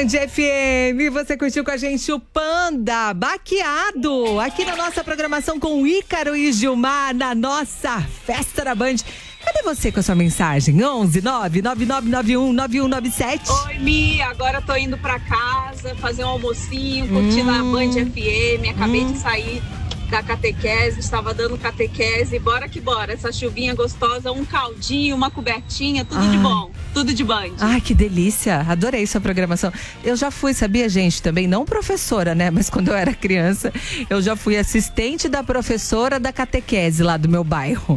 Band FM, você curtiu com a gente o Panda Baqueado, aqui na nossa programação com Ícaro e Gilmar, na nossa Festa da Band. Cadê você com a sua mensagem? 11-99991-9197. Oi, Mi, agora tô indo pra casa, fazer um almocinho, curtindo a Band FM, acabei de sair da catequese, estava dando catequese, bora que bora, essa chuvinha gostosa, um caldinho, uma cobertinha, tudo de bom, tudo de Band. Ai, que delícia, adorei sua programação. Eu já fui, sabia, gente, também, não professora, né, mas quando eu era criança, eu já fui assistente da professora da catequese lá do meu bairro.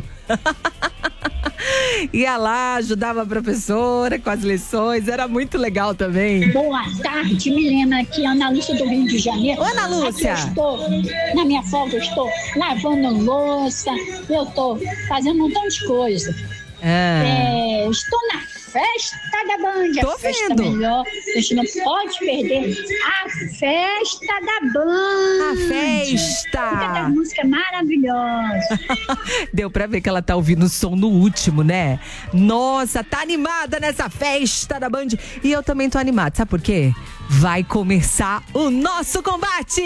Ia lá, ajudava a professora com as lições, era muito legal também. Boa tarde, Milena, aqui é Ana Lúcia do Rio de Janeiro. Ana Lúcia. Aqui eu estou, na minha folga, eu estou lavando louça, eu estou fazendo um montão de coisa. Estou na festa da Band, Tô a festa vendo. melhor, a gente não pode perder a festa da Band. A festa! Muita música maravilhosa. Deu pra ver que ela tá ouvindo o som no último, né? Nossa, tá animada nessa festa da Band. E eu também tô animada, sabe por quê? Vai começar o nosso combate!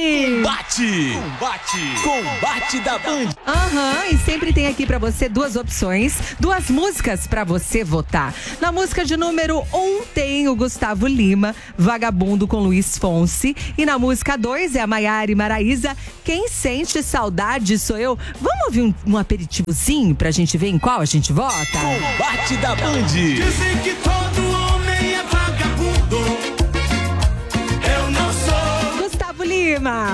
Combate da Band. E sempre tem aqui pra você duas opções, duas músicas pra você votar. Na música de número 1 tem o Gustavo Lima, Vagabundo com Luiz Fonsi. E na música 2 é a Maiara e Maraísa, Quem Sente Saudade Sou Eu. Vamos ouvir um aperitivozinho pra gente ver em qual a gente vota? Combate da Band. Dizem que todo homem é vagabundo. Eu não sou. Gustavo Lima.